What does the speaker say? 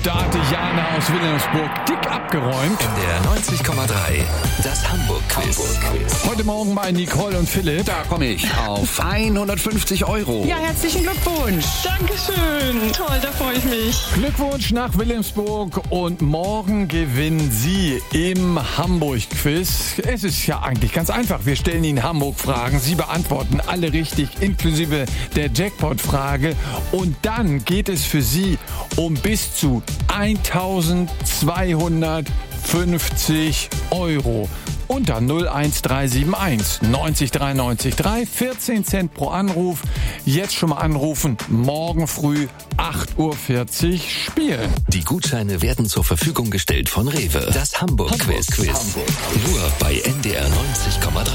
Da hatte Jana aus Wilhelmsburg dick abgeräumt. NDR 90,3, das Hamburg-Quiz. Heute Morgen bei Nicole und Philipp. Da komme ich auf 150 €. Ja, herzlichen Glückwunsch. Dankeschön. Toll, da freue ich mich. Glückwunsch nach Wilhelmsburg und morgen gewinnen Sie im Hamburg-Quiz. Es ist ja eigentlich ganz einfach. Wir stellen Ihnen Hamburg-Fragen. Sie beantworten alle richtig, inklusive der Jackpot-Frage. Und dann geht es für Sie um bis zu 1.250 €. Unter 01371 90 93 3, 14 Cent pro Anruf. Jetzt schon mal anrufen. Morgen früh 8.40 Uhr spielen. Die Gutscheine werden zur Verfügung gestellt von Rewe. Das Hamburg-Quiz. Nur bei NDR 90,3.